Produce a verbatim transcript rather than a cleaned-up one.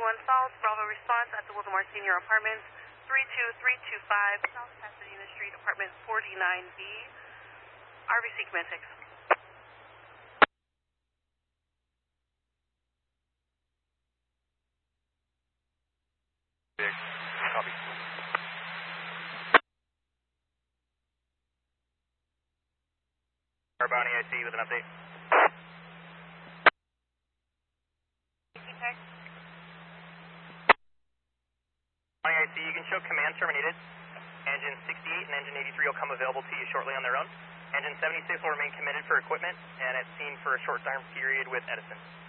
one South, Bravo response at the Wildomar Senior Apartments, three two three two five, South Pasadena Street, Apartment forty-nine B. R B C Command six. Copy. Our bounty I C with an update. Bounty I C, you can show command terminated. Engine sixty-eight and engine eighty-three will come available to you shortly on their own. Engine seventy-six will remain committed for equipment and at scene for a short time period with Edison.